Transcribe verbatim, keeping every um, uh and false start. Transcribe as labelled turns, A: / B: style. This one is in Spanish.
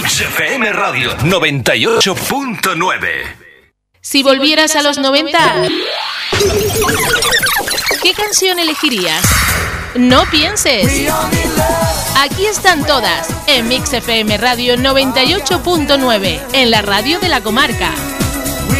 A: Mix F M Radio noventa y ocho punto nueve.
B: Si volvieras a los noventa, ¿qué canción elegirías? No pienses. Aquí están todas en Mix F M Radio noventa y ocho punto nueve, en la radio de la comarca.